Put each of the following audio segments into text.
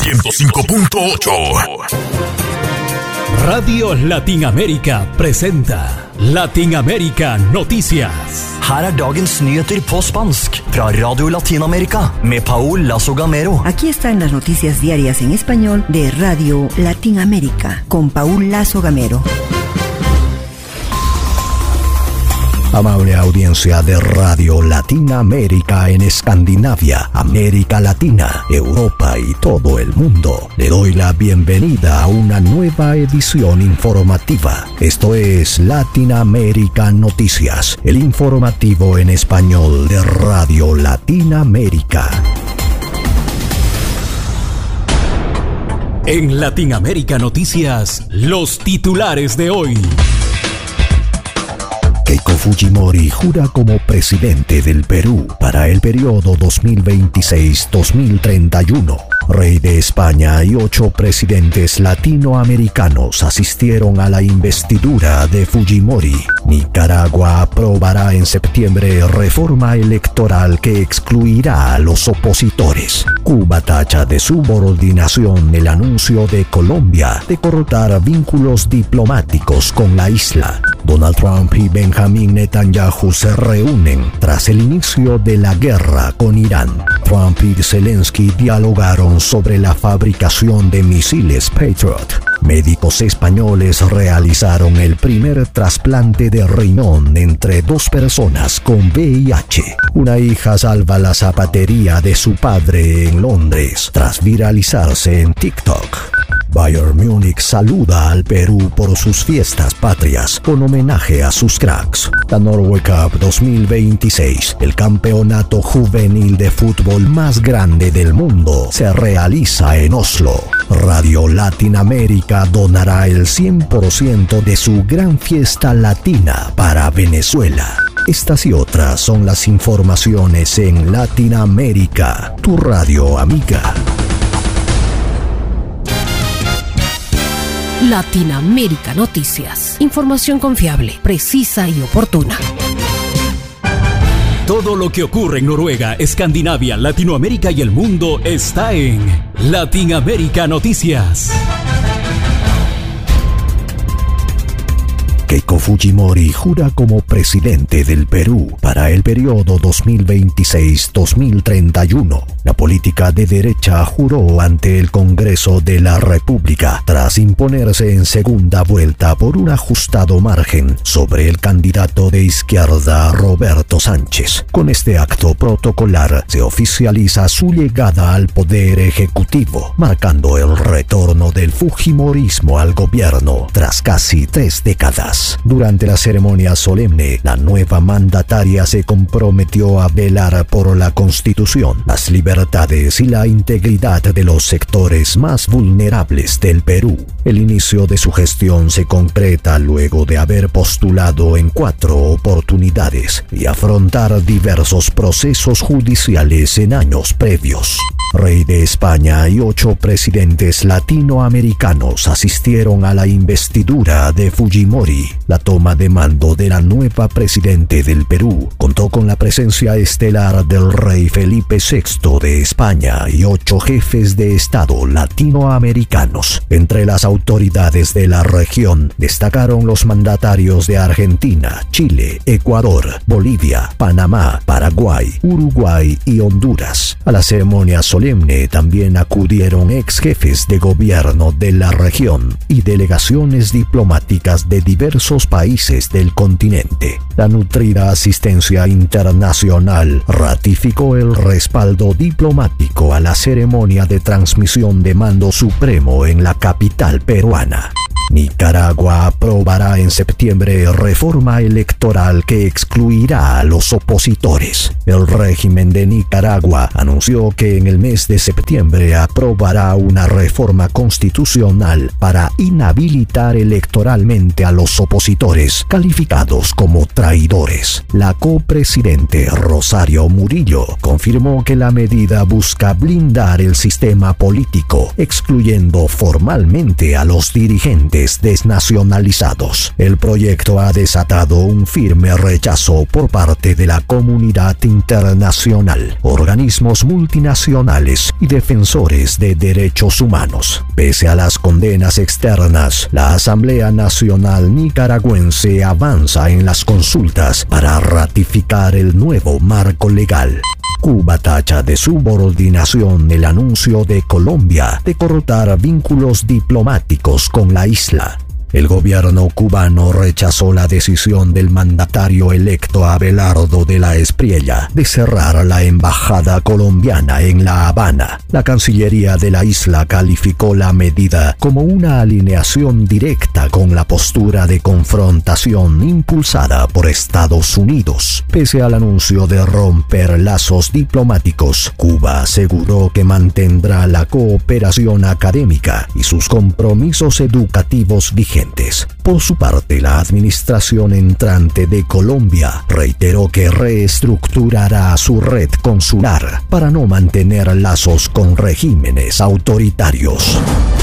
105.8. Radio Latinoamérica presenta Latinoamérica Noticias. Her er dagens nyheter på spansk fra Radio Latinoamérica med Paul Lazo Gamero. Aquí están las noticias diarias en español de Radio Latinoamérica con Paul Lazo Gamero. Amable audiencia de Radio Latinoamérica en Escandinavia, América Latina, Europa y todo el mundo. Le doy la bienvenida a una nueva edición informativa. Esto es Latinoamérica Noticias, el informativo en español de Radio Latinoamérica. En Latinoamérica Noticias, los titulares de hoy. Keiko Fujimori jura como presidente del Perú para el periodo 2026-2031. Rey de España y 8 presidentes latinoamericanos asistieron a la investidura de Fujimori. Nicaragua aprobará en septiembre reforma electoral que excluirá a los opositores. Cuba tacha de subordinación el anuncio de Colombia de cortar vínculos diplomáticos con la isla. Donald Trump y Benjamin Netanyahu se reúnen tras el inicio de la guerra con Irán. Trump y Zelensky dialogaron sobre la fabricación de misiles Patriot. Médicos españoles realizaron el primer trasplante de riñón entre 2 personas con VIH. Una hija salva la zapatería de su padre en Londres tras viralizarse en TikTok. Bayern Múnich saluda al Perú por sus fiestas patrias con homenaje a sus cracks. La Norway Cup 2026, el campeonato juvenil de fútbol más grande del mundo, se realiza en Oslo. Radio Latinoamérica donará el 100% de su gran fiesta latina para Venezuela. Estas y otras son las informaciones en Latinoamérica, tu radio amiga. Latinoamérica Noticias. Información confiable, precisa y oportuna. Todo lo que ocurre en Noruega, Escandinavia, Latinoamérica y el mundo está en Latinoamérica Noticias. Keiko Fujimori jura como presidente del Perú para el periodo 2026-2031. La política de derecha juró ante el Congreso de la República tras imponerse en segunda vuelta por un ajustado margen sobre el candidato de izquierda Roberto Sánchez. Con este acto protocolar se oficializa su llegada al poder ejecutivo, marcando el retorno del fujimorismo al gobierno tras casi 3 décadas. Durante la ceremonia solemne, la nueva mandataria se comprometió a velar por la Constitución, las libertades y la integridad de los sectores más vulnerables del Perú. El inicio de su gestión se concreta luego de haber postulado en 4 oportunidades y afrontar diversos procesos judiciales en años previos. Rey de España y 8 presidentes latinoamericanos asistieron a la investidura de Fujimori. La toma de mando de la nueva presidente del Perú contó con la presencia estelar del rey Felipe VI de España y 8 jefes de Estado latinoamericanos. Entre las autoridades de la región destacaron los mandatarios de Argentina, Chile, Ecuador, Bolivia, Panamá, Paraguay, Uruguay y Honduras. A la ceremonia solemne también acudieron ex jefes de gobierno de la región y delegaciones diplomáticas de diversos países del continente. La nutrida asistencia internacional ratificó el respaldo diplomático a la ceremonia de transmisión de mando supremo en la capital peruana. Nicaragua aprobará en septiembre reforma electoral que excluirá a los opositores. El régimen de Nicaragua anunció que en el mes de septiembre aprobará una reforma constitucional para inhabilitar electoralmente a los opositores calificados como traidores. La copresidente Rosario Murillo confirmó que la medida busca blindar el sistema político, excluyendo formalmente a los dirigentes países desnacionalizados. El proyecto ha desatado un firme rechazo por parte de la comunidad internacional, organismos multinacionales y defensores de derechos humanos. Pese a las condenas externas, la Asamblea Nacional Nicaragüense avanza en las consultas para ratificar el nuevo marco legal. Cuba tacha de subordinación el anuncio de Colombia de cortar vínculos diplomáticos con la isla. El gobierno cubano rechazó la decisión del mandatario electo Abelardo de la Espriella de cerrar la embajada colombiana en La Habana. La Cancillería de la isla calificó la medida como una alineación directa con la postura de confrontación impulsada por Estados Unidos. Pese al anuncio de romper lazos diplomáticos, Cuba aseguró que mantendrá la cooperación académica y sus compromisos educativos vigentes. Por su parte, la administración entrante de Colombia reiteró que reestructurará su red consular para no mantener lazos con regímenes autoritarios.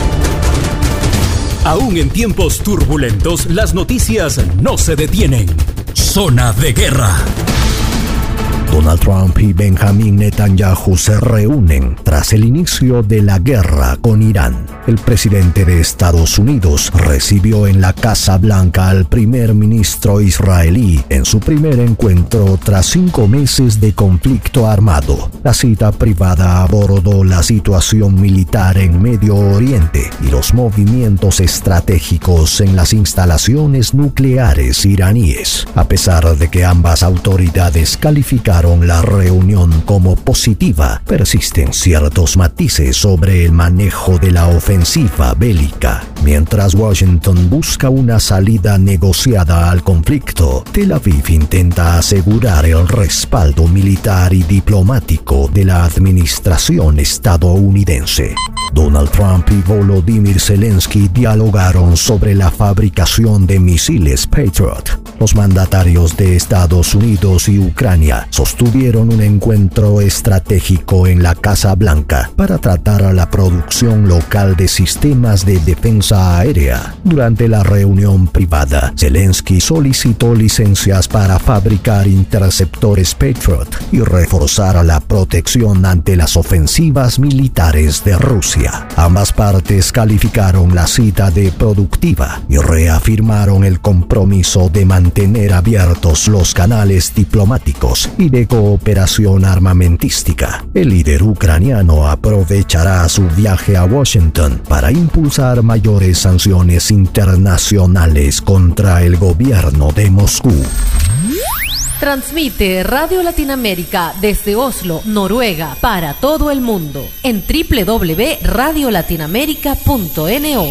Aún en tiempos turbulentos, las noticias no se detienen. Zona de guerra. Donald Trump y Benjamin Netanyahu se reúnen tras el inicio de la guerra con Irán. El presidente de Estados Unidos recibió en la Casa Blanca al primer ministro israelí en su primer encuentro tras 5 meses de conflicto armado. La cita privada abordó la situación militar en Medio Oriente y los movimientos estratégicos en las instalaciones nucleares iraníes. A pesar de que ambas autoridades calificaron la reunión como positiva, persisten ciertos matices sobre el manejo de la ofensiva bélica. Mientras Washington busca una salida negociada al conflicto, Tel Aviv intenta asegurar el respaldo militar y diplomático de la administración estadounidense. Donald Trump y Volodymyr Zelensky dialogaron sobre la fabricación de misiles Patriot. Los mandatarios de Estados Unidos y Ucrania sostuvieron un encuentro estratégico en la Casa Blanca para tratar la producción local de sistemas de defensa aérea. Durante la reunión privada, Zelensky solicitó licencias para fabricar interceptores Patriot y reforzar la protección ante las ofensivas militares de Rusia. Ambas partes calificaron la cita de productiva y reafirmaron el compromiso de mantener abiertos los canales diplomáticos y de cooperación armamentística. El líder ucraniano aprovechará su viaje a Washington para impulsar mayores sanciones internacionales contra el gobierno de Moscú. Transmite Radio Latinoamérica desde Oslo, Noruega, para todo el mundo en www.radiolatinoamerica.no.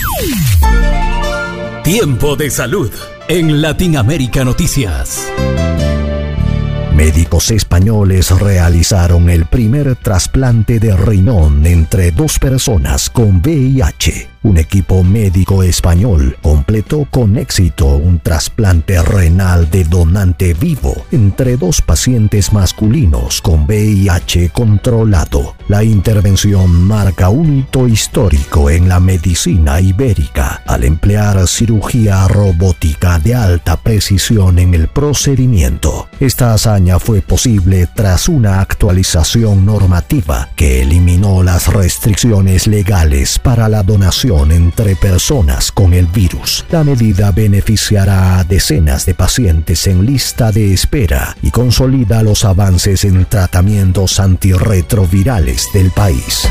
Tiempo de salud en Latinoamérica Noticias. Médicos españoles realizaron el primer trasplante de riñón entre 2 personas con VIH. Un equipo médico español completó con éxito un trasplante renal de donante vivo entre 2 pacientes masculinos con VIH controlado. La intervención marca un hito histórico en la medicina ibérica al emplear cirugía robótica de alta precisión en el procedimiento. Esta hazaña fue posible tras una actualización normativa que eliminó las restricciones legales para la donación entre personas con el virus. La medida beneficiará a decenas de pacientes en lista de espera y consolida los avances en tratamientos antirretrovirales del país.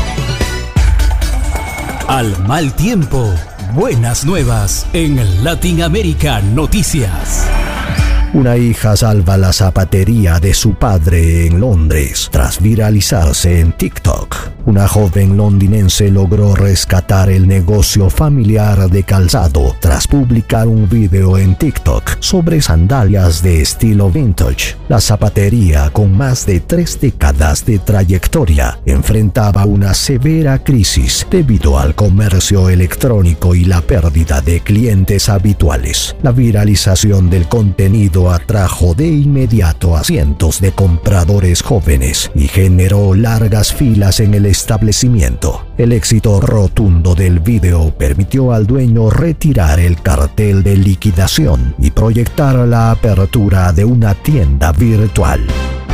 Al mal tiempo, buenas nuevas en Latinoamérica Noticias. Una hija salva la zapatería de su padre en Londres tras viralizarse en TikTok. Una joven londinense logró rescatar el negocio familiar de calzado tras publicar un video en TikTok sobre sandalias de estilo vintage. La zapatería, con más de 3 décadas de trayectoria, enfrentaba una severa crisis debido al comercio electrónico y la pérdida de clientes habituales. La viralización del contenido atrajo de inmediato a cientos de compradores jóvenes y generó largas filas en el establecimiento. El éxito rotundo del video permitió al dueño retirar el cartel de liquidación y proyectar la apertura de una tienda virtual.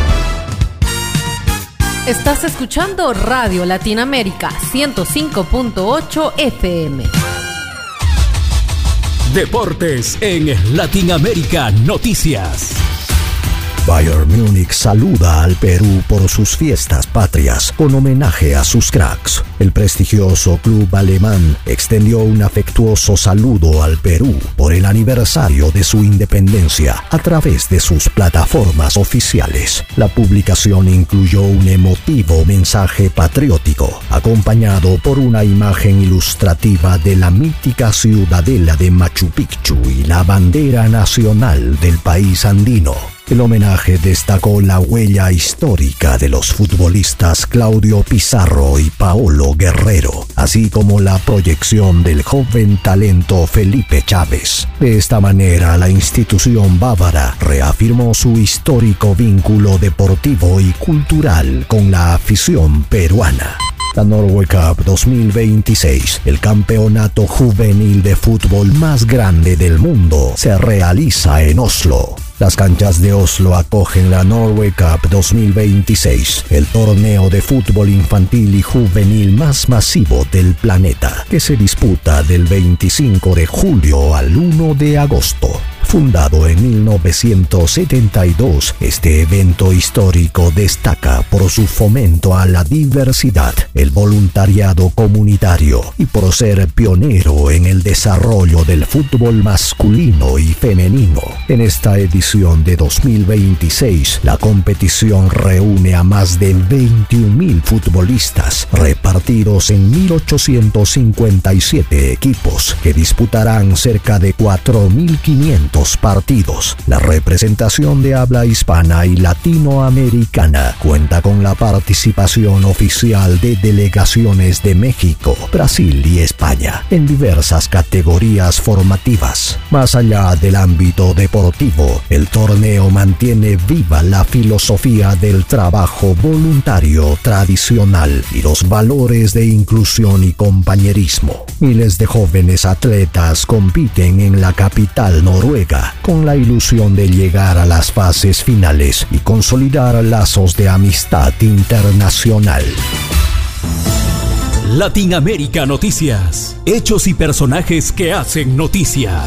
Estás escuchando Radio Latinoamérica 105.8 FM. Deportes en Latinoamérica Noticias. Bayern Múnich saluda al Perú por sus fiestas patrias con homenaje a sus cracks. El prestigioso club alemán extendió un afectuoso saludo al Perú por el aniversario de su independencia a través de sus plataformas oficiales. La publicación incluyó un emotivo mensaje patriótico, acompañado por una imagen ilustrativa de la mítica ciudadela de Machu Picchu y la bandera nacional del país andino. El homenaje destacó la huella histórica de los futbolistas Claudio Pizarro y Paolo Guerrero, así como la proyección del joven talento Felipe Chávez. De esta manera, la institución bávara reafirmó su histórico vínculo deportivo y cultural con la afición peruana. La Norway Cup 2026, el campeonato juvenil de fútbol más grande del mundo, se realiza en Oslo. Las canchas de Oslo acogen la Norway Cup 2026, el torneo de fútbol infantil y juvenil más masivo del planeta, que se disputa del 25 de julio al 1 de agosto. Fundado en 1972, este evento histórico destaca por su fomento a la diversidad, el voluntariado comunitario y por ser pionero en el desarrollo del fútbol masculino y femenino. En esta edición de 2026, la competición reúne a más de 21.000 futbolistas repartidos en 1.857 equipos que disputarán cerca de 4.500 partidos. La representación de habla hispana y latinoamericana cuenta con la participación oficial de delegaciones de México, Brasil y España en diversas categorías formativas. Más allá del ámbito deportivo, el torneo mantiene viva la filosofía del trabajo voluntario tradicional y los valores de inclusión y compañerismo. Miles de jóvenes atletas compiten en la capital noruega con la ilusión de llegar a las fases finales y consolidar lazos de amistad internacional. Latinoamérica Noticias. Hechos y personajes que hacen noticia.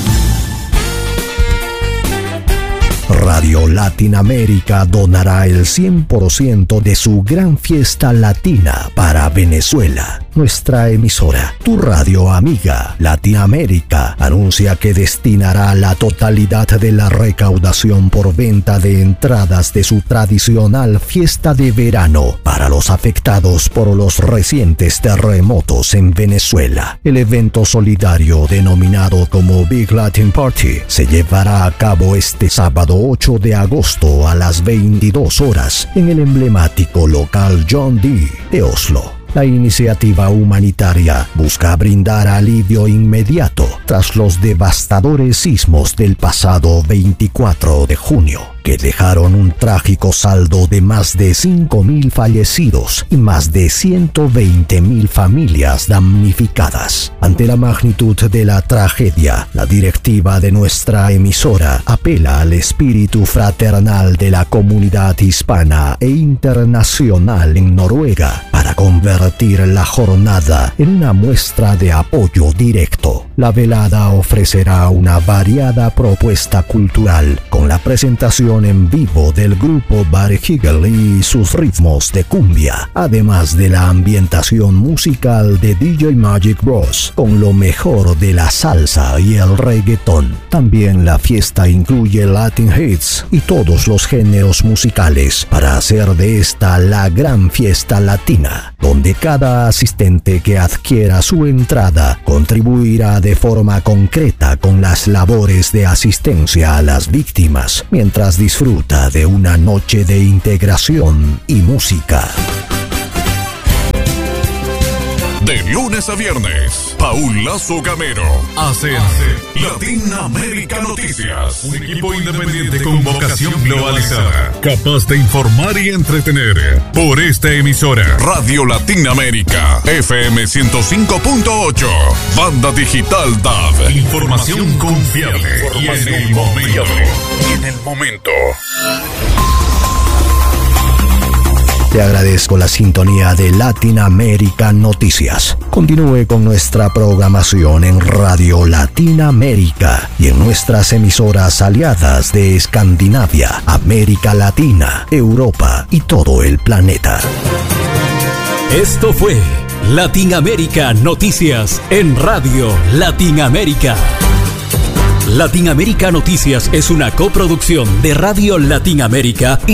Radio Latinoamérica donará el 100% de su gran fiesta latina para Venezuela. Nuestra emisora, tu radio amiga Latinoamérica, anuncia que destinará la totalidad de la recaudación por venta de entradas de su tradicional fiesta de verano para los afectados por los recientes terremotos en Venezuela. El evento solidario denominado como Big Latin Party se llevará a cabo este sábado 8 de agosto a las 22 horas en el emblemático local John D. de Oslo. La iniciativa humanitaria busca brindar alivio inmediato tras los devastadores sismos del pasado 24 de junio, que dejaron un trágico saldo de más de 5.000 fallecidos y más de 120.000 familias damnificadas. Ante la magnitud de la tragedia, la directiva de nuestra emisora apela al espíritu fraternal de la comunidad hispana e internacional en Noruega para convertir la jornada en una muestra de apoyo directo. La velada ofrecerá una variada propuesta cultural con la presentación en vivo del grupo Bar Higel y sus ritmos de cumbia, además de la ambientación musical de DJ Magic Bros con lo mejor de la salsa y el reggaetón. También la fiesta incluye Latin hits y todos los géneros musicales para hacer de esta la gran fiesta latina, donde cada asistente que adquiera su entrada contribuirá de forma concreta con las labores de asistencia a las víctimas, mientras disfruta de una noche de integración y música. De lunes a viernes, Paul Lazo Gamero hace Latinoamérica Noticias. Un equipo independiente con vocación globalizada, capaz de informar y entretener. Por esta emisora, Radio Latinoamérica, FM 105.8, Banda Digital DAB. Información confiable y en el momento. Te agradezco la sintonía de Latinoamérica Noticias. Continúe con nuestra programación en Radio Latinoamérica y en nuestras emisoras aliadas de Escandinavia, América Latina, Europa y todo el planeta. Esto fue Latinoamérica Noticias en Radio Latinoamérica. Latinoamérica Noticias es una coproducción de Radio Latinoamérica y